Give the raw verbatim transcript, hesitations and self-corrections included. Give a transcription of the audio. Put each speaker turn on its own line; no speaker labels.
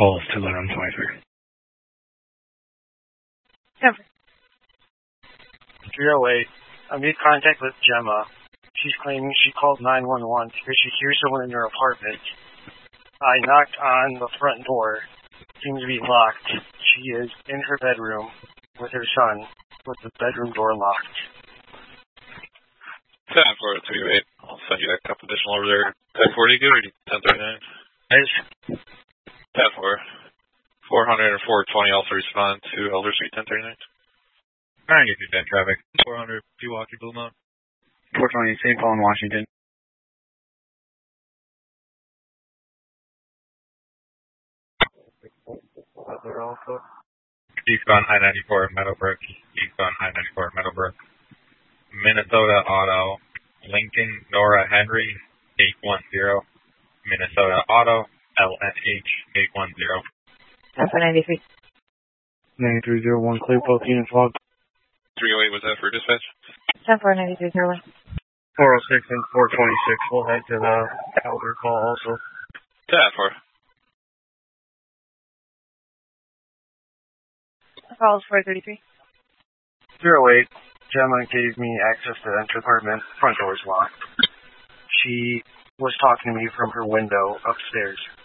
Calls to let on twenty-three.
Never.
three oh eight. I made contact with Gemma. She's claiming she called nine one one because she hears someone in her apartment. I knocked on the front door. It seems to be locked. She is in her bedroom with her son, with the bedroom door locked.
ten four three oh eight. I'll send you a couple additional over there. ten forty good or ten thirty-nine?
Nice.
ten four. four hundred and four twenty also respond to Elder Street ten thirty-nine.
Trying to get through that traffic. four hundred Pewaukee Bluemont.
four twenty Saint Paul in Washington.
Eastbound High ninety-four Meadowbrook. Eastbound High ninety-four Meadowbrook. Minnesota Auto. Lincoln Nora Henry eight one zero. Minnesota Auto L N H eight one zero.
Alpha ninety-three.
ninety-three oh one, clear both units logged.
three oh eight was that for dispatch?
ten four ninety-three zero one.
four oh six and four twenty-six. We'll head to the Elder call also.
ten four.
Calls four thirty-three.
zero eight. Gemma gave me access to enter the apartment. Front door is locked. She was talking to me from her window upstairs.